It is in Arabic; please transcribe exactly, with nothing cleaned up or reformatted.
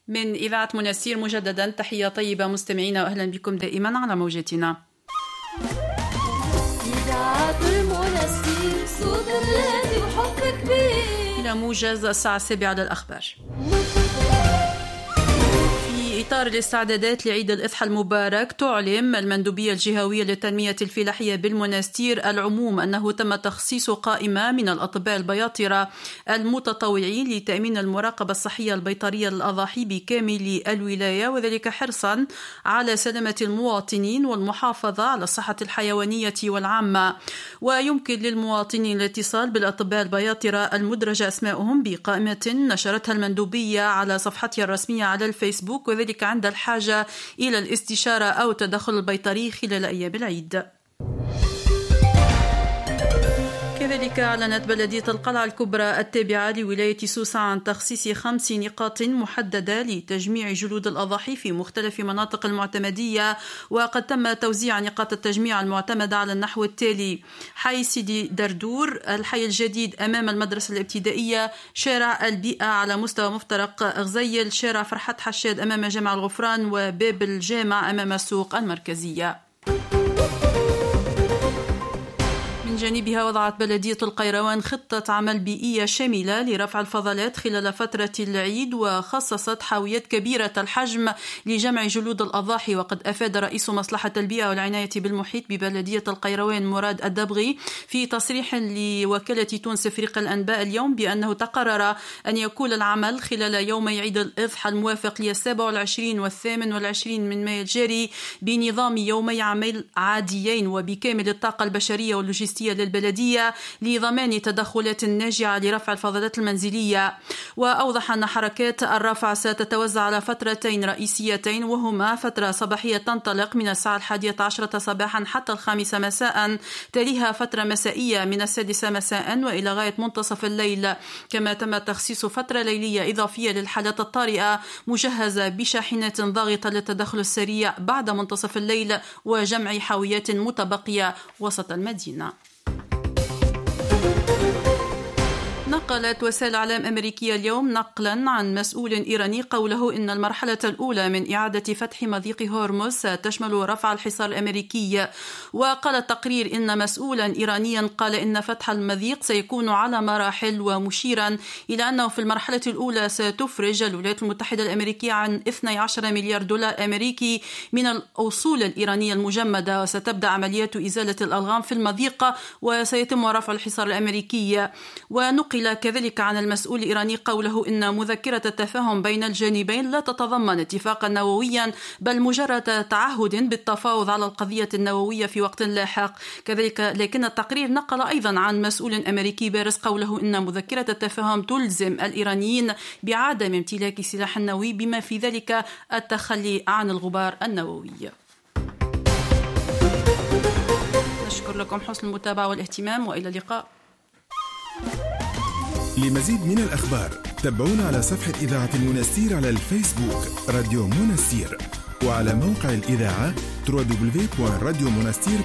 من إذاعة منستير مجددا تحية طيبة مستمعينا، وأهلا بكم دائما على موجتنا. إذاعة المنستير صوت الذي وحب كبير إلى موجز الساعة السابعة للأخبار. في إطار الاستعدادات لعيد الأضحى المبارك، تعلم المندوبية الجهوية للتنمية الفلاحية بالمنستير العموم أنه تم تخصيص قائمة من الأطباء البياطرة المتطوعين لتأمين المراقبة الصحية البيطرية للأضاحي بكامل الولاية، وذلك حرصا على سلامة المواطنين والمحافظة على الصحة الحيوانية والعامة. ويمكن للمواطنين الاتصال بالأطباء البياطرة المدرجة أسماءهم بقائمة نشرتها المندوبية على صفحتها الرسمية على الفيسبوك، وذلك عند الحاجة إلى الاستشارة أو تدخل البيطري خلال أيام العيد. كذلك أعلنت بلدية القلعة الكبرى التابعة لولاية سوسة عن تخصيص خمس نقاط محددة لتجميع جلود الأضاحي في مختلف مناطق المعتمدية، وقد تم توزيع نقاط التجميع المعتمدة على النحو التالي: حي سيدي دردور، الحي الجديد أمام المدرسة الابتدائية، شارع البيئة على مستوى مفترق غزيل، شارع فرحات حشاد أمام جامع الغفران، وباب الجامع أمام السوق المركزية. من جانبها وضعت بلدية القيروان خطة عمل بيئية شاملة لرفع الفضلات خلال فترة العيد، وخصصت حاويات كبيرة الحجم لجمع جلود الأضاحي. وقد أفاد رئيس مصلحة البيئة والعناية بالمحيط ببلدية القيروان مراد الدبغي في تصريح لوكالة تونس إفريقيا الأنباء اليوم بأنه تقرر أن يكون العمل خلال يومي عيد الأضحى الموافق للسابع والعشرين والثامن والعشرين من مايو الجاري بنظام يومي عمل عاديين وبكامل الطاقة البشرية واللوجستية للبلدية لضمان تدخلات ناجعة لرفع الفضلات المنزلية. وأوضح أن حركات الرفع ستتوزع على فترتين رئيسيتين، وهما فترة صباحية تنطلق من الساعة الحادية عشرة صباحا حتى الخامسة مساء، تليها فترة مسائية من السادسة مساء وإلى غاية منتصف الليل. كما تم تخصيص فترة ليلية إضافية للحالات الطارئة مجهزة بشاحنات ضاغطة للتدخل السريع بعد منتصف الليل وجمع حاويات متبقية وسط المدينة. نقلت وسائل إعلام أمريكية اليوم نقلا عن مسؤول إيراني قوله إن المرحلة الأولى من إعادة فتح مضيق هرمز ستشمل رفع الحصار الأمريكي. وقال التقرير إن مسؤولا إيرانيا قال إن فتح المضيق سيكون على مراحل، ومشيرا إلى أنه في المرحلة الأولى ستفرج الولايات المتحدة الأمريكية عن اثني عشر مليار دولار أمريكي من الأصول الإيرانية المجمدة، وستبدأ عمليات إزالة الألغام في المضيق وسيتم رفع الحصار الأمريكي. ونقل كذلك عن المسؤول الإيراني قوله إن مذكرة التفاهم بين الجانبين لا تتضمن اتفاقا نوويا، بل مجرد تعهد بالتفاوض على القضية النووية في وقت لاحق. كذلك لكن التقرير نقل أيضا عن مسؤول أمريكي بارز قوله إن مذكرة التفاهم تلزم الإيرانيين بعدم امتلاك سلاح نووي، بما في ذلك التخلي عن الغبار النووي. نشكر لكم حسن المتابعة والاهتمام، وإلى اللقاء. لمزيد من الأخبار تابعونا على صفحة إذاعة المنستير على الفيسبوك راديو منستير، وعلى موقع الإذاعة دبليو دبليو دبليو دوت راديو منستير